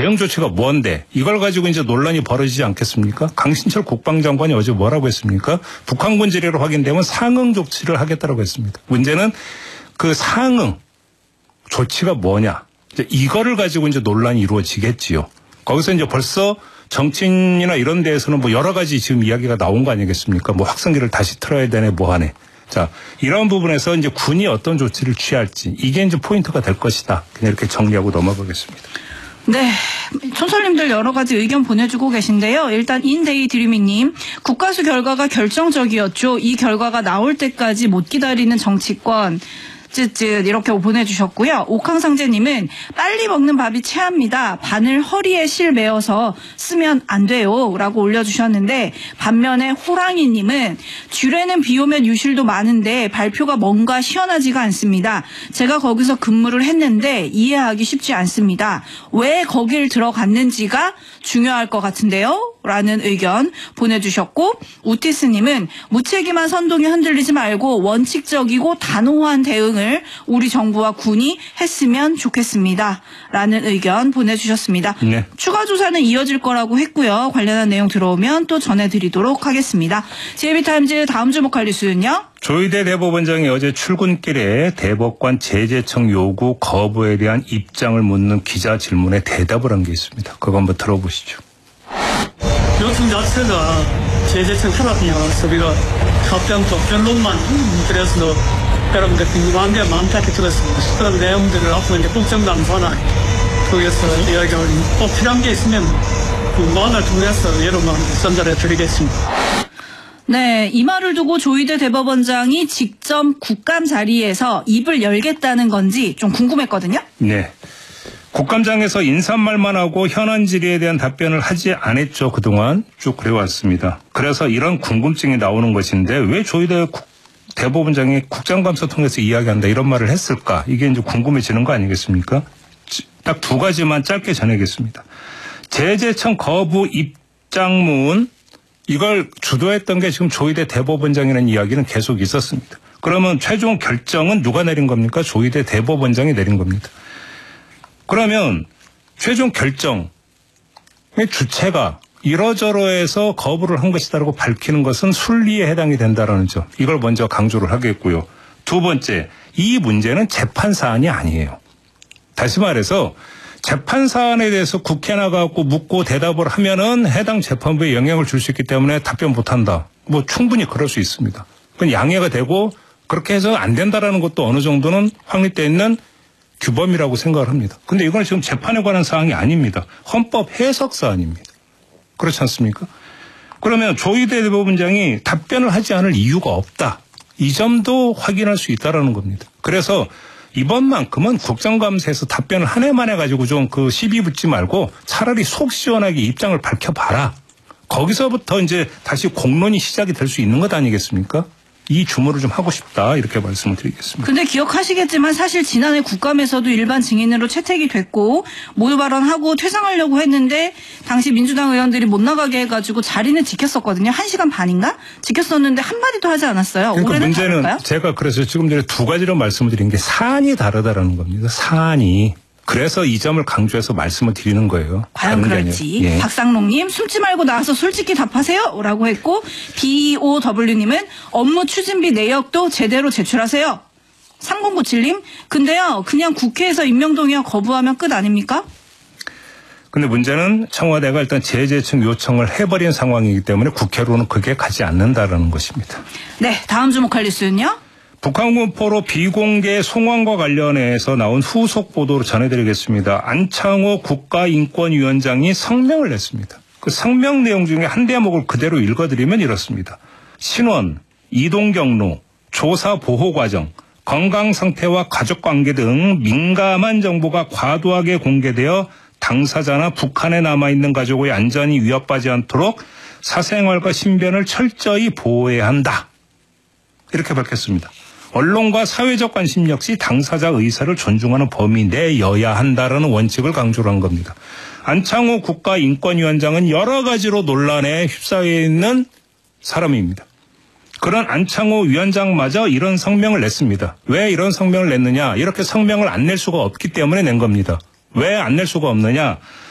대응 조치가 뭔데 이걸 가지고 이제 논란이 벌어지지 않겠습니까? 강신철 국방장관이 어제 뭐라고 했습니까? 북한군 지뢰로 확인되면 상응 조치를 하겠다라고 했습니다. 문제는 그 상응 조치가 뭐냐? 이제 이거를 가지고 이제 논란이 이루어지겠지요. 거기서 이제 벌써 정치인이나 이런 데에서는 뭐 여러 가지 지금 이야기가 나온 거 아니겠습니까? 뭐 확성기를 다시 틀어야 되네, 뭐 하네. 자, 이런 부분에서 이제 군이 어떤 조치를 취할지 이게 이제 포인트가 될 것이다. 그냥 이렇게 정리하고 넘어가겠습니다. 네. 촌솔님들 여러 가지 의견 보내주고 계신데요. 일단 인데이 드리밍님, 국가수 결과가 결정적이었죠. 이 결과가 나올 때까지 못 기다리는 정치권. 쯧쯧 이렇게 보내주셨고요. 옥황상제님은 빨리 먹는 밥이 최합니다. 바늘 허리에 실 매어서 쓰면 안 돼요 라고 올려주셨는데, 반면에 호랑이님은 주례는 비 오면 유실도 많은데 발표가 뭔가 시원하지가 않습니다. 제가 거기서 근무를 했는데 이해하기 쉽지 않습니다. 왜 거길 들어갔는지가 중요할 것 같은데요 라는 의견 보내주셨고, 우티스님은 무책임한 선동에 흔들리지 말고 원칙적이고 단호한 대응을 우리 정부와 군이 했으면 좋겠습니다 라는 의견 보내주셨습니다. 네. 추가 조사는 이어질 거라고 했고요. 관련한 내용 들어오면 또 전해드리도록 하겠습니다. JB타임즈 다음 주목할 뉴스는요. 조희대 대법원장이 어제 출근길에 대법관 제재청 요구 거부에 대한 입장을 묻는 기자 질문에 대답을 한 게 있습니다. 그거 한번 들어보시죠. 요청 자체가 제재청 탄압이어서 우리가 답변 변론만 그래서 여러분들 궁금한 게 많다 이렇게 들었습니다. 그런 내용들을 앞으로 이제 국정감사나 통해서 이야기를 꼭 필요한 게 있으면 궁금한을 통해서 여러분한테 전달해 드리겠습니다. 네, 이 말을 두고 조희대 대법원장이 직접 국감 자리에서 입을 열겠다는 건지 좀 궁금했거든요. 네. 국감장에서 인사말만 하고 현안 질의에 대한 답변을 하지 않았죠. 그동안 쭉 그래왔습니다. 그래서 이런 궁금증이 나오는 것인데 왜 조희대 대법원장이 국정감사 통해서 이야기한다 이런 말을 했을까? 이게 이제 궁금해지는 거 아니겠습니까? 딱 두 가지만 짧게 전하겠습니다. 제재청 거부 입장문 이걸 주도했던 게 지금 조희대 대법원장이라는 이야기는 계속 있었습니다. 그러면 최종 결정은 누가 내린 겁니까? 조희대 대법원장이 내린 겁니다. 그러면 최종 결정의 주체가 이러저러해서 거부를 한 것이다라고 밝히는 것은 순리에 해당이 된다라는 점. 이걸 먼저 강조를 하겠고요. 두 번째, 이 문제는 재판 사안이 아니에요. 다시 말해서 재판 사안에 대해서 국회 나가고 묻고 대답을 하면은 해당 재판부에 영향을 줄 수 있기 때문에 답변 못한다. 뭐 충분히 그럴 수 있습니다. 그건 양해가 되고 그렇게 해서 안 된다라는 것도 어느 정도는 확립되어 있는 규범이라고 생각을 합니다. 그런데 이건 지금 재판에 관한 사항이 아닙니다. 헌법 해석 사안입니다. 그렇지 않습니까? 그러면 조희대 대법원장이 답변을 하지 않을 이유가 없다. 이 점도 확인할 수 있다라는 겁니다. 그래서 이번만큼은 국정감사에서 답변을 한 해만 해가지고 좀 그 시비 붙지 말고 차라리 속 시원하게 입장을 밝혀봐라. 거기서부터 이제 다시 공론이 시작이 될 수 있는 것 아니겠습니까? 이 주문을 좀 하고 싶다 이렇게 말씀을 드리겠습니다. 근데 기억하시겠지만 사실 지난해 국감에서도 일반 증인으로 채택이 됐고 모두 발언하고 퇴장하려고 했는데 당시 민주당 의원들이 못 나가게 해가지고 자리는 지켰었거든요. 1시간 반인가? 지켰었는데 한마디도 하지 않았어요. 그러니까 올해는 문제는 다를까요? 제가 그래서 지금 전에 두 가지로 말씀을 드린 게 사안이 다르다라는 겁니다. 사안이. 그래서 이 점을 강조해서 말씀을 드리는 거예요. 과연 그럴지. 예. 박상록님 숨지 말고 나와서 솔직히 답하세요 라고 했고, BOW님은 업무 추진비 내역도 제대로 제출하세요. 3097님 근데요 그냥 국회에서 임명동의안 거부하면 끝 아닙니까? 근데 문제는 청와대가 일단 제재청 요청을 해버린 상황이기 때문에 국회로는 그게 가지 않는다라는 것입니다. 네, 다음 주목할 뉴스는요. 북한군 포로 비공개 송환과 관련해서 나온 후속 보도로 전해드리겠습니다. 안창호 국가인권위원장이 성명을 냈습니다. 그 성명 내용 중에 한 대목을 그대로 읽어드리면 이렇습니다. 신원, 이동 경로, 조사 보호 과정, 건강 상태와 가족관계 등 민감한 정보가 과도하게 공개되어 당사자나 북한에 남아있는 가족의 안전이 위협받지 않도록 사생활과 신변을 철저히 보호해야 한다. 이렇게 밝혔습니다. 언론과 사회적 관심 역시 당사자 의사를 존중하는 범위 내여야 한다라는 원칙을 강조를 한 겁니다. 안창호 국가인권위원장은 여러 가지로 논란에 휩싸여 있는 사람입니다. 그런 안창호 위원장마저 이런 성명을 냈습니다. 왜 이런 성명을 냈느냐? 이렇게 성명을 안 낼 수가 없기 때문에 낸 겁니다. 왜 안 낼 수가 없느냐?